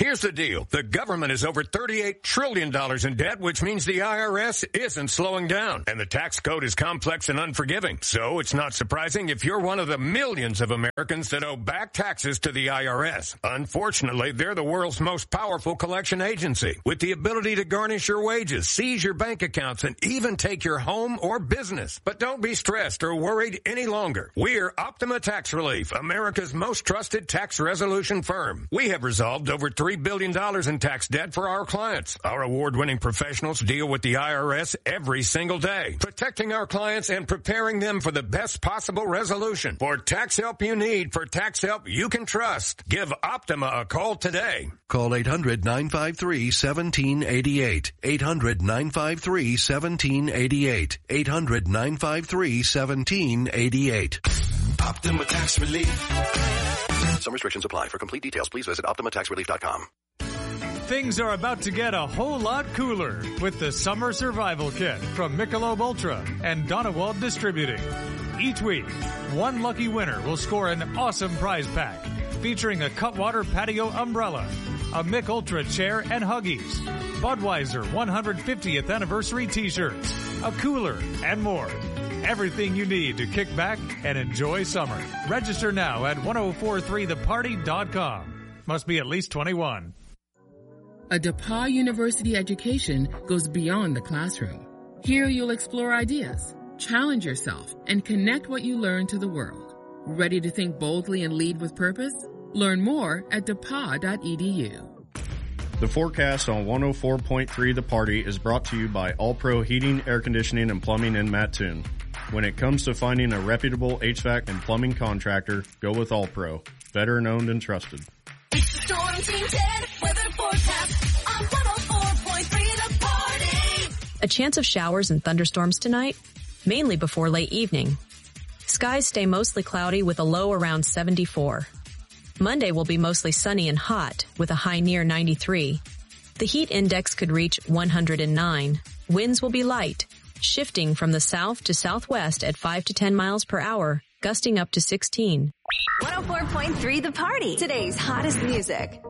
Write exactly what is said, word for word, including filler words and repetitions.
Here's the deal. The government is over thirty-eight trillion dollars in debt, which means the I R S isn't slowing down. And the tax code is complex and unforgiving. So it's not surprising if you're one of the millions of Americans that owe back taxes to the I R S. Unfortunately, they're the world's most powerful collection agency with the ability to garnish your wages, seize your bank accounts, and even take your home or business. But don't be stressed or worried any longer. We're Optima Tax Relief, America's most trusted tax resolution firm. We have resolved over three billion dollars in tax debt for our clients. Our award-winning professionals deal with the I R S every single day, protecting our clients and preparing them for the best possible resolution. For tax help you need, for tax help you can trust, give Optima a call today. Call eight hundred, nine five three, one seven eight eight. eight hundred, nine five three, one seven eight eight. eight hundred, nine five three, one seven eight eight. Optima Tax Relief. Some restrictions apply. For complete details, please visit optima tax relief dot com. Things are about to get a whole lot cooler with the Summer Survival Kit from Michelob Ultra and Donewald Distributing. Each week, one lucky winner will score an awesome prize pack featuring a Cutwater Patio umbrella, a Mich Ultra chair and Huggies, Budweiser one hundred fiftieth anniversary t-shirts, a cooler, and more. Everything you need to kick back and enjoy summer. Register now at ten forty-three the party dot com. Must be at least twenty-one. A DePauw University education goes beyond the classroom. Here you'll explore ideas, challenge yourself, and connect what you learn to the world. Ready to think boldly and lead with purpose? Learn more at depaw dot e d u. The forecast on one oh four point three The Party is brought to you by All Pro Heating, Air Conditioning, and Plumbing in Mattoon. When it comes to finding a reputable H V A C and plumbing contractor, go with All Pro. Veteran owned and trusted. It's the Storm Team ten weather forecast on one oh four point three The Party. A chance of showers and thunderstorms tonight, mainly before late evening. Skies stay mostly cloudy with a low around seventy-four. Monday will be mostly sunny and hot with a high near ninety-three. The heat index could reach one hundred nine. Winds will be light, shifting from the south to southwest at five to ten miles per hour, gusting up to sixteen. one oh four point three The Party. Today's hottest music.